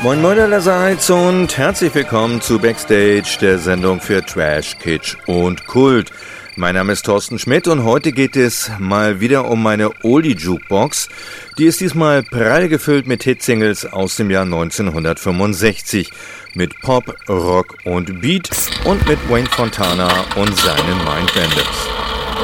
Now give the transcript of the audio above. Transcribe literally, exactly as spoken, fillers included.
Moin Moin allerseits und herzlich willkommen zu Backstage, der Sendung für Trash, Kitsch und Kult. Mein Name ist Thorsten Schmidt und heute geht es mal wieder um meine Oldie-Jukebox. Die ist diesmal prall gefüllt mit Hitsingles aus dem Jahr neunzehnhundertfünfundsechzig. Mit Pop, Rock und Beat und mit Wayne Fontana und seinen Mindbenders.